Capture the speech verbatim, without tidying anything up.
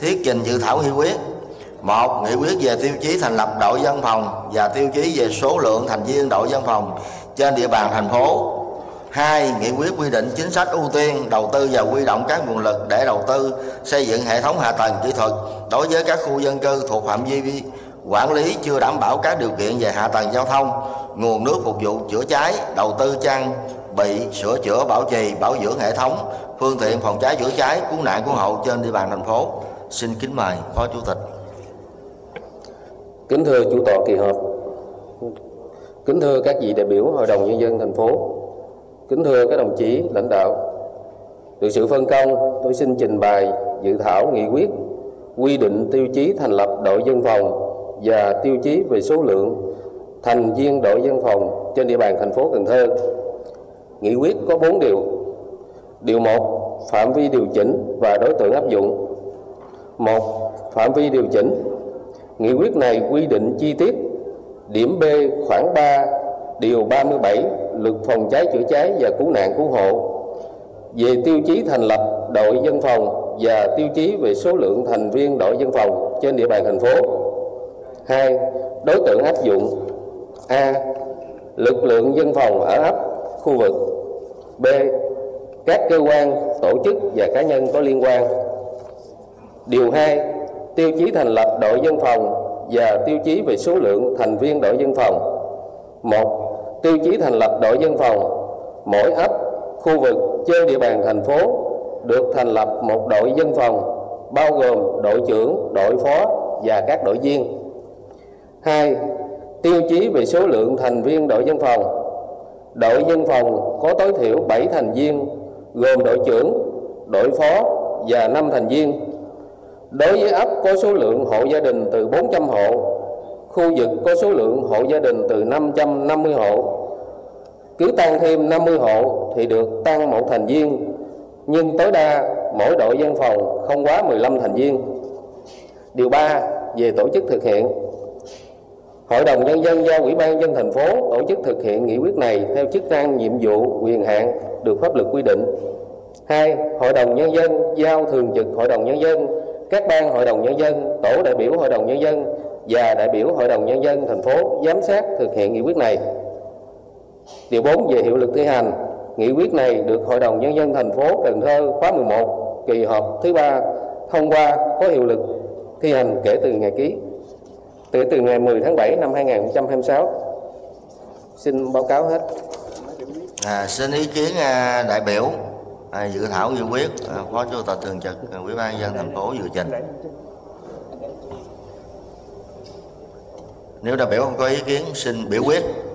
Thuyết trình dự thảo nghị quyết. Một, nghị quyết về tiêu chí thành lập đội dân phòng và tiêu chí về số lượng thành viên đội dân phòng trên địa bàn thành phố. Hai, nghị quyết quy định chính sách ưu tiên đầu tư và huy động các nguồn lực để đầu tư xây dựng hệ thống hạ tầng kỹ thuật đối với các khu dân cư thuộc phạm vi quản lý chưa đảm bảo các điều kiện về hạ tầng giao thông, nguồn nước phục vụ chữa cháy, đầu tư trang bị sửa chữa bảo trì bảo dưỡng hệ thống phương tiện phòng cháy chữa cháy cứu nạn cứu hộ trên địa bàn thành phố. Xin kính mời Phó Chủ tịch. Kính thưa chủ tọa kỳ họp, kính thưa các vị đại biểu Hội đồng Nhân dân thành phố, kính thưa các đồng chí lãnh đạo, được sự phân công, tôi xin trình bày dự thảo nghị quyết quy định tiêu chí thành lập đội dân phòng và tiêu chí về số lượng thành viên đội dân phòng trên địa bàn thành phố Cần Thơ. Nghị quyết có bốn điều. Điều một, phạm vi điều chỉnh và đối tượng áp dụng. Một, phạm vi điều chỉnh. Nghị quyết này quy định chi tiết điểm B khoảng ba điều ba mươi bảy Luật phòng cháy chữa cháy và cứu nạn cứu hộ về tiêu chí thành lập đội dân phòng và tiêu chí về số lượng thành viên đội dân phòng trên địa bàn thành phố. Hai, đối tượng áp dụng. A, lực lượng dân phòng ở ấp, khu vực. B, các cơ quan, tổ chức và cá nhân có liên quan. Điều hai, tiêu chí thành lập đội dân phòng và tiêu chí về số lượng thành viên đội dân phòng. Một, tiêu chí thành lập đội dân phòng. Mỗi ấp, khu vực trên địa bàn thành phố được thành lập một đội dân phòng bao gồm đội trưởng, đội phó và các đội viên. Hai, tiêu chí về số lượng thành viên đội dân phòng. Đội dân phòng có tối thiểu bảy thành viên gồm đội trưởng, đội phó và năm thành viên. Đối với ấp có số lượng hộ gia đình từ bốn trăm hộ, khu vực có số lượng hộ gia đình từ năm trăm năm mươi hộ, cứ tăng thêm năm mươi hộ thì được tăng một thành viên, nhưng tối đa mỗi đội dân phòng không quá mười lăm thành viên. Điều ba, về tổ chức thực hiện. Hội đồng Nhân dân giao Ủy ban Nhân dân thành phố tổ chức thực hiện nghị quyết này theo chức năng, nhiệm vụ, quyền hạn được pháp luật quy định. Hai, Hội đồng Nhân dân giao Thường trực Hội đồng Nhân dân, các ban Hội đồng Nhân dân, tổ đại biểu Hội đồng Nhân dân và đại biểu Hội đồng Nhân dân thành phố giám sát thực hiện nghị quyết này. Điều bốn, về hiệu lực thi hành. Nghị quyết này được Hội đồng Nhân dân thành phố Cần Thơ khóa mười một kỳ họp thứ ba thông qua, có hiệu lực thi hành kể từ ngày ký, kể từ ngày mười tháng bảy năm hai nghìn không trăm hai mươi sáu. Xin báo cáo hết. À, xin ý kiến à, đại biểu à, dự thảo nghị quyết, à, Phó Chủ tịch Thường trực Ủy ban Nhân dân thành phố dự trình. Nếu đại biểu không có ý kiến, xin biểu quyết.